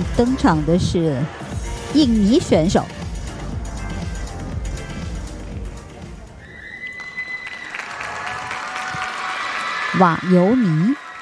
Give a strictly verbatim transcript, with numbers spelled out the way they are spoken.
登场的是印尼选手瓦尤尼。